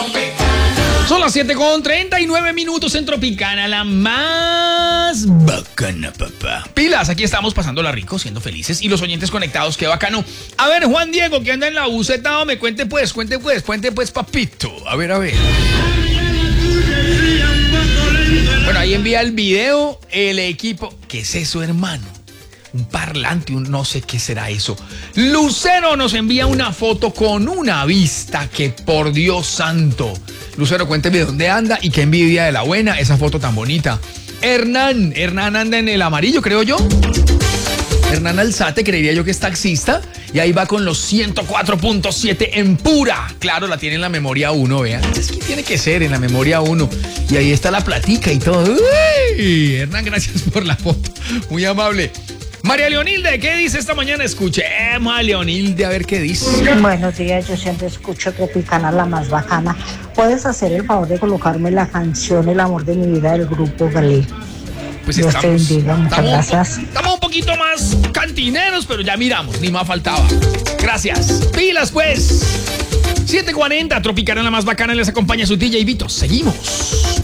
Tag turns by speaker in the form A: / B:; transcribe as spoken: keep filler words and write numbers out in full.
A: Son las siete con treinta y nueve minutos en Tropicana, la más bacana, papá. Pilas, aquí estamos pasándola rico, siendo felices. Y los oyentes conectados, qué bacano. A ver, Juan Diego, que anda en la buceta, me cuente pues, cuente pues, cuente pues, papito. A ver, a ver. Bueno, ahí envía el video el equipo. ¿Qué es eso, hermano? Un parlante, un no sé qué será eso. Lucero nos envía una foto con una vista que, por Dios santo. Lucero, cuénteme dónde anda y qué envidia de la buena esa foto tan bonita. Hernán, Hernán anda en el amarillo, creo yo. Hernán Alzate, creería yo que es taxista. Y ahí va con los ciento cuatro punto siete en pura. Claro, la tiene en la memoria uno, vean. Es que tiene que ser en la memoria uno. Y ahí está la platica y todo. Uy, Hernán, gracias por la foto. Muy amable. María Leonilde, ¿qué dice esta mañana? Escuchemos a Leonilde a ver qué dice.
B: Buenos días, yo siempre escucho Tropicana, la más bacana. ¿Puedes hacer el favor de colocarme la canción El amor de mi vida del grupo Galí?
A: Pues
B: Dios
A: estamos,
B: te bendiga, muchas
A: estamos,
B: gracias.
A: Estamos un poquito más cantineros, pero ya miramos, ni más faltaba. Gracias. Pilas, pues. siete cuarenta, Tropicana, la más bacana, les acompaña su D J Vito. Seguimos.